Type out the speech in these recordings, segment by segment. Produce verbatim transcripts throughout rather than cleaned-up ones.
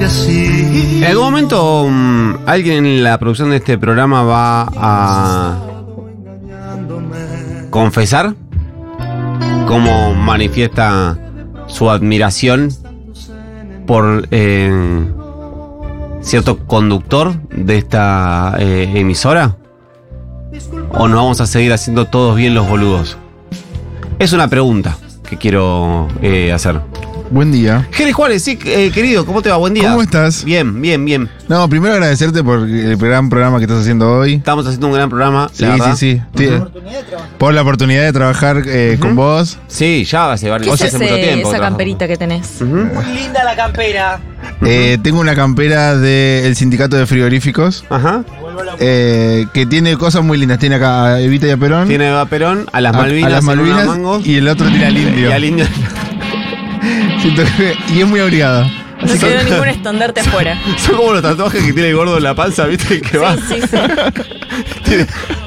En algún momento um, alguien en la producción de este programa va a confesar cómo manifiesta su admiración por eh, cierto conductor de esta eh, emisora, o nos vamos a seguir haciendo todos bien los boludos. Es una pregunta que quiero eh, hacer. Buen día. Jerez Juárez, sí, eh, querido, ¿cómo te va? Buen día. ¿Cómo estás? Bien, bien, bien. No, primero agradecerte por el gran programa que estás haciendo hoy. Estamos haciendo un gran programa. Sí, sí, sí. sí. Uh-huh. Por la oportunidad de trabajar eh, uh-huh. con vos. Sí, ya hace, ¿Qué hace es mucho tiempo. Esa camperita que tenés. Uh-huh. Muy linda la campera. Eh, tengo una campera del Sindicato de Frigoríficos. Ajá. Eh, que tiene cosas muy lindas. Tiene acá a Evita y a Perón. Tiene a Perón, a las a, Malvinas, a las Malvinas mangos, y el otro tiene al indio. Y al indio. Y es muy obligado. No Así quedó que... ningún estandarte afuera. Son como los tatuajes que tiene el gordo en la panza, ¿viste? Que va. Sí, sí, sí. Tiene...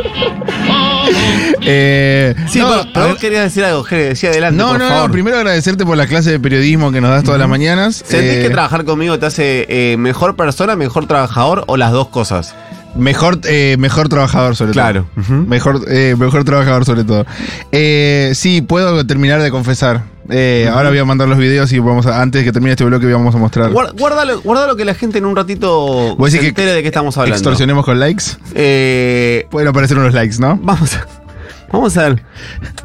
eh, sí, no, pero, pero vos querías decir algo, Jerez, decía adelante, No, por no, favor. no, primero agradecerte por la clase de periodismo que nos das todas uh-huh. las mañanas. ¿Sentís eh, que trabajar conmigo te hace eh, mejor persona, mejor trabajador o las dos cosas? Mejor, eh, mejor trabajador sobre claro. todo. Uh-huh. Mejor, eh, mejor trabajador sobre todo. Eh, sí, puedo terminar de confesar. Eh, uh-huh. Ahora voy a mandar los videos y vamos a, antes de que termine este bloque vamos a mostrar. Guárdalo, guárdalo que la gente en un ratito se que entere de qué estamos hablando. ¿Extorsionemos con likes? Eh, Pueden aparecer unos likes, ¿no? Vamos a, vamos a ver.